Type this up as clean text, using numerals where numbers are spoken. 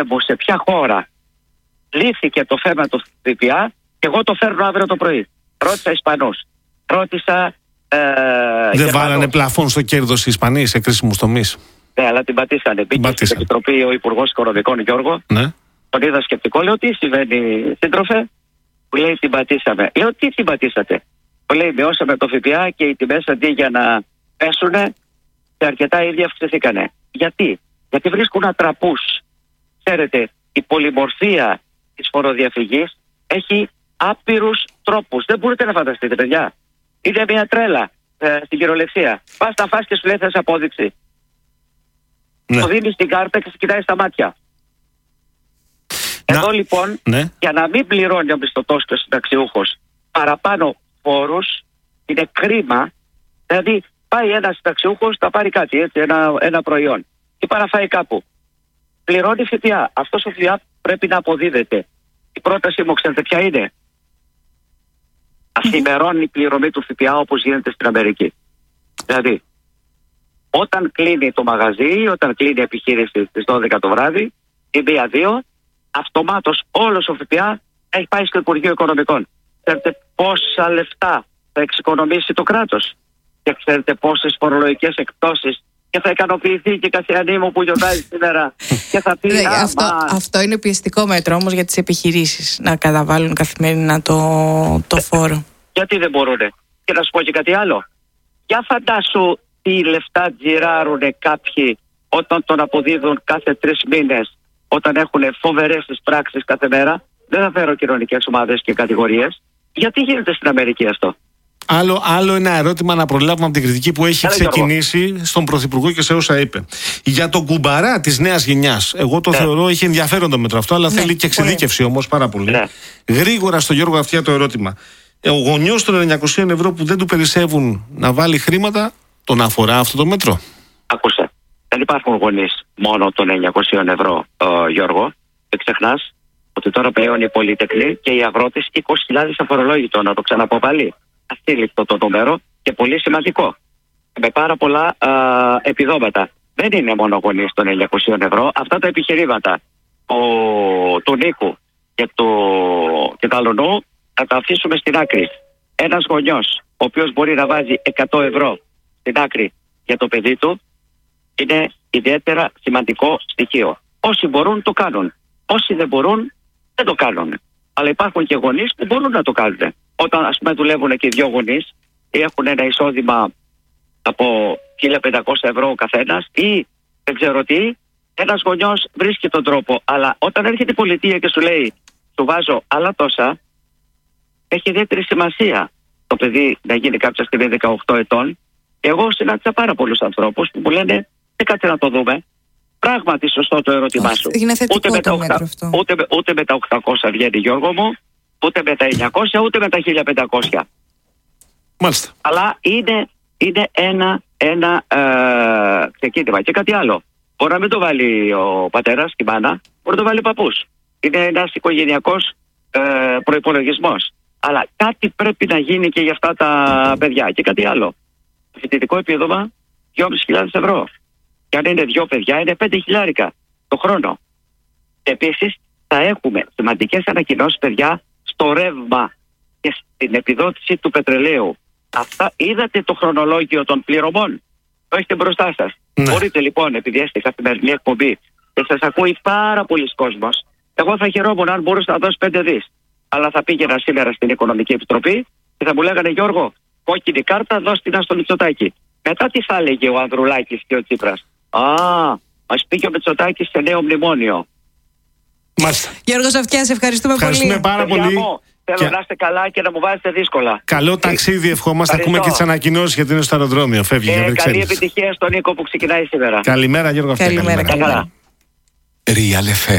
πείτε μου σε ποια χώρα λύθηκε το θέμα του ΦΠΑ και εγώ το φέρνω αύριο το πρωί. Ρώτησα Ισπανούς. Ρώτησα. Δεν βάλανε πλαφόν στο κέρδος οι Ισπανοί σε κρίσιμους τομείς? Ναι, αλλά την πατήσανε. Μπήκε στην Επιτροπή ο Υπουργός Οικονομικών Γιώργο. Ναι. Τον είδα σκεπτικό. Λέω, τι συμβαίνει, σύντροφε? Που λέει, την πατήσαμε. Λέω, τι την πατήσατε? Που λέει, μειώσαμε το ΦΠΑ και οι τιμές αντί για να πέσουνε, σε αρκετά ήδη αυξηθήκανε. Γιατί? Γιατί βρίσκουν ατραπούς. Ξέρετε, η πολυμορφία της φοροδιαφυγής έχει άπειρους τρόπους. Δεν μπορείτε να φανταστείτε, παιδιά. Είναι μια τρέλα στην κυριολεξία. Πας να φας και σου λέει θες απόδειξη. Το δίνεις στην κάρτα και σε κοιτάει στα μάτια. Εδώ λοιπόν, για να μην πληρώνει ο μισθωτός και ο συνταξιούχος παραπάνω φόρους, είναι κρίμα. Δηλαδή, πάει ένας συνταξιούχος, θα πάρει κάτι, έτσι, ένα προϊόν, και παραφάει κάπου. Πληρώνει ΦΠΑ. Αυτός ο ΦΠΑ πρέπει να αποδίδεται. Η πρόταση μου, ξέρετε ποια είναι? Αφημερώνει η πληρωμή του ΦΠΑ όπως γίνεται στην Αμερική. Δηλαδή, όταν κλείνει το μαγαζί, όταν κλείνει η επιχείρηση στις 12 το βράδυ ή 1-2, αυτομάτως όλος ο ΦΠΑ έχει πάει στο Υπουργείο Οικονομικών. Ξέρετε πόσα λεφτά θα εξοικονομήσει το κράτος? Και ξέρετε πόσες φορολογικές εκπτώσεις? Και θα ικανοποιηθεί και η Κασιανή μου που γιορτάζει σήμερα και θα πει αυτό είναι πιεστικό μέτρο όμως για τις επιχειρήσεις, να καταβάλουν καθημερινά το φόρο. Γιατί δεν μπορούνε? Και να σου πω και κάτι άλλο. Για φαντάσου τι λεφτά τζιράρουνε κάποιοι όταν τον αποδίδουν κάθε 3 μήνες, όταν έχουν φοβερές τις πράξεις κάθε μέρα. Δεν θα φέρω κοινωνικές ομάδες και κατηγορίες. Γιατί γίνεται στην Αμερική αυτό? Άλλο ένα ερώτημα να προλάβουμε από την κριτική που έχει ξεκινήσει στον Πρωθυπουργό και σε όσα είπε. Για τον κουμπαρά της νέας γενιάς. Εγώ το θεωρώ, έχει ενδιαφέρον το μέτρο αυτό, αλλά θέλει και εξειδίκευση όμως πάρα πολύ. Γρήγορα στο Γιώργο Αυτιά το ερώτημα. Ο γονιός των 900 ευρώ που δεν του περισσεύουν να βάλει χρήματα, τον αφορά αυτό το μέτρο? Άκουσε. Δεν υπάρχουν γονείς μόνο των 900 ευρώ, Γιώργο. Δεν ξεχνάς ότι τώρα πλέον οι πολυτεχνοί και οι αγρότες 20.000 αφορολόγητο, να το ξαναπώ πάλι. Αστήλικτο το νούμερο και πολύ σημαντικό. Με πάρα πολλά επιδόματα. Δεν είναι μόνο γονείς των 900 ευρώ. Αυτά τα επιχειρήματα του Νίκου και του Αλωνού θα τα αφήσουμε στην άκρη. Ένας γονιός ο οποίος μπορεί να βάζει 100 ευρώ στην άκρη για το παιδί του είναι ιδιαίτερα σημαντικό στοιχείο. Όσοι μπορούν το κάνουν. Όσοι δεν μπορούν δεν το κάνουν. Αλλά υπάρχουν και γονείς που μπορούν να το κάνουν. Όταν ας πούμε δουλεύουν και οι δυο γονείς ή έχουν ένα εισόδημα από 1.500 ευρώ ο καθένας ή δεν ξέρω τι, ένας γονιός βρίσκει τον τρόπο. Αλλά όταν έρχεται η πολιτεία και σου λέει σου βάζω άλλα τόσα, έχει ιδιαίτερη σημασία το παιδί να γίνει κάποια στιγμή 18 ετών. Εγώ συνάντησα πάρα πολλούς ανθρώπους που μου λένε κάτσε να το δούμε. Πράγματι σωστό το ερώτημά σου. Ούτε με τα 800 βγαίνει, Γιώργο μου, ούτε με τα 900, ούτε με τα 1500. Μάλιστα. Αλλά είναι ένα ξεκίνημα. Και κάτι άλλο. Μπορεί να μην το βάλει ο πατέρας και η μάνα, μπορεί να το βάλει ο παππούς. Είναι ένας οικογενειακός προϋπολογισμός. Αλλά κάτι πρέπει να γίνει και για αυτά τα παιδιά. Και κάτι άλλο. Φοιτητικό επίδομα 2.500 ευρώ. Και αν είναι 2 παιδιά, είναι 5.000 το χρόνο. Επίσης, θα έχουμε σημαντικές ανακοινώσεις, παιδιά, στο ρεύμα και στην επιδότηση του πετρελαίου. Αυτά είδατε το χρονολόγιο των πληρωμών? Το έχετε μπροστά σας. Μπορείτε λοιπόν, επειδή είστε καθημερινή εκπομπή και σας ακούει πάρα πολλοί κόσμος, εγώ θα χαιρόμουν αν μπορούσα να δώσω 5 δις. Αλλά θα πήγαινα σήμερα στην Οικονομική Επιτροπή και θα μου λέγανε Γιώργο, κόκκινη κάρτα, δώσ' την στο Μητσοτάκη. Μετά τι θα έλεγε ο Ανδρουλάκης και ο Τσίπρας? Μας πήγε ο Μητσοτάκης σε νέο μνημόνιο. Μάλιστα. Γιώργος Αυτιά, ευχαριστούμε πολύ. Ευχαριστούμε πάρα πολύ. Θέλω να είστε καλά και να μου βάζετε δύσκολα. Καλό ταξίδι, ευχόμαστε. Ακούμε και τις ανακοινώσεις γιατί είναι στο αεροδρόμιο. Φεύγει για Βρυξέλλες. Καλή επιτυχία στον Νίκο που ξεκινάει σήμερα. Καλημέρα, Γιώργο Αυτιά. Καλημέρα. Καλημέρα. Real FM